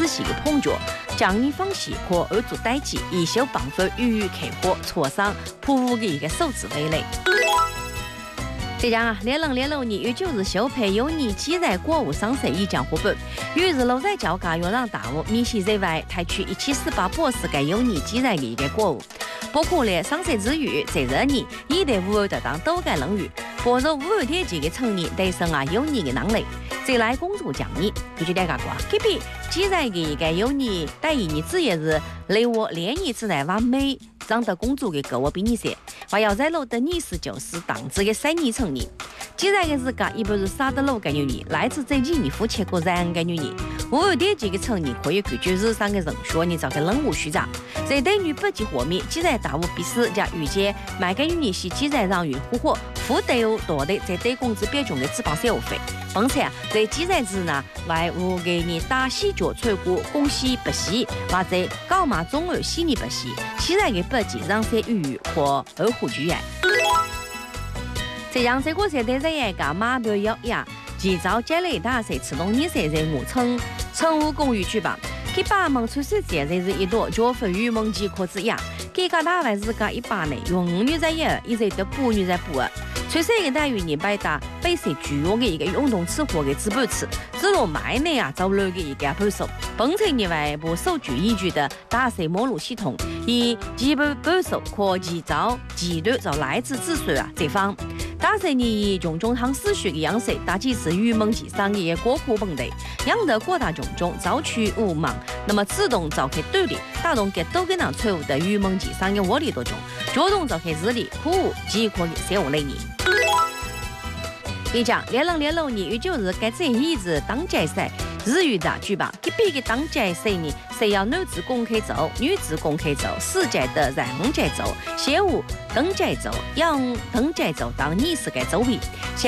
仔细的碰着，将你放弃可而做代际，以修绑分予以开火磋商，铺务的一个首次围垒。浙江啊，连人连楼2月9日休配有你记载果物上市已将货本，于是楼在交价要让大物明显在外抬取1748博士该有你记载的一个果物，包括了上市之余，在这里已得无有得当都该能于，或者无有天几个成年得生啊有你的能力，再来公主讲你，就大家讲，这批记载的一个有你带一你职业是雷我连一次来完美。让得公主的给我比你些，我要在楼的你是就是当这个3年成年，既然的是个一般是杀的楼个女人，来自这几年夫妻个人个女人，我有点几个成年可以拒绝日上的人说你找个任务虚假，这对女不及火面，既然大物必死加遇见买个女人是既然让与呼火，付得有多的在对工资表中的脂肪消费。况且啊，在记载之呢，外无给你打洗脚吹鼓，恭喜不喜，或者搞嘛中而洗你不洗，现在的不及让些语或二虎居然。这样这个是对这一个马不要呀，及早接来打谁启动你谁任务乘务公寓举办，给把门出世节日一朵，就分于蒙吉可之呀，给个大外是个100内，用5女在1，一直的8女在8。随时给大于你摆打被谁巨弱的一个运动吃货的资本吃，只落买内啊走路的一个保守，本车以外部手举依据的打谁模路系统，以基本保守可及早极端找来自治水啊这方。打谁你以种种汤思绪的样式，打几次于蒙其上的国库本地，让得国大种种早取无忙，那么自动召开对立，打动给都跟那错误的于蒙其上的窝里多种，主动召开日历苦即可的小五类年。你讲连人连楼2月9日该这一日当届赛日语的举办，给别个当届赛呢，谁要男子公开走，女子公开走，4届的人节走，小五登届走，让登届走当你是该周围。